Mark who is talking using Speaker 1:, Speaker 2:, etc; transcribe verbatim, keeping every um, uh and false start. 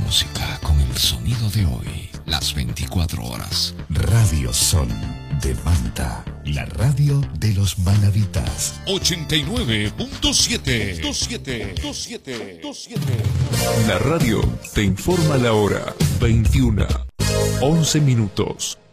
Speaker 1: música con el sonido de hoy, las veinticuatro horas.
Speaker 2: Radio Sol de Manta, la radio de los manavitas.
Speaker 3: ochenta y nueve punto siete.
Speaker 4: La radio te informa la hora. veintiuna, once minutos.